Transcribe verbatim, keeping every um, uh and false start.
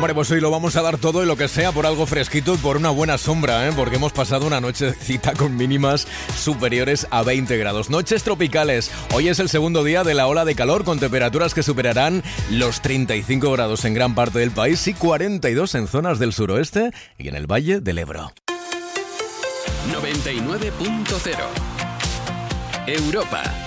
Hombre, pues hoy lo vamos a dar todo y lo que sea por algo fresquito y por una buena sombra, ¿eh? Porque hemos pasado una nochecita con mínimas superiores a veinte grados. Noches tropicales. Hoy es el segundo día de la ola de calor con temperaturas que superarán los treinta y cinco grados en gran parte del país y cuarenta y dos en zonas del suroeste y en el Valle del Ebro. noventa y nueve punto cero Europa.